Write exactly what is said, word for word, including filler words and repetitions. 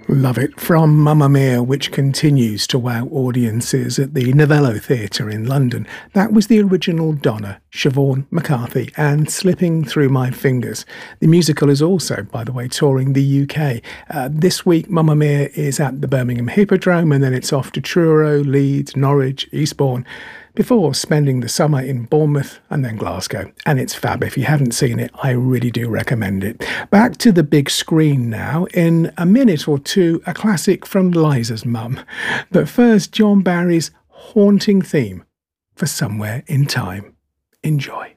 Love it. From Mamma Mia, which continues to wow audiences at the Novello Theatre in London. That was the original Donna, Siobhan McCarthy, and Slipping Through My Fingers. The musical is also, by the way, touring the U K. Uh, this week, Mamma Mia is at the Birmingham Hippodrome, and then it's off to Truro, Leeds, Norwich, Eastbourne, before spending the summer in Bournemouth and then Glasgow. And it's fab. If you haven't seen it, I really do recommend it. Back to the big screen now. In a minute or two, a classic from Liza's mum. But first, John Barry's haunting theme for Somewhere in Time. Enjoy.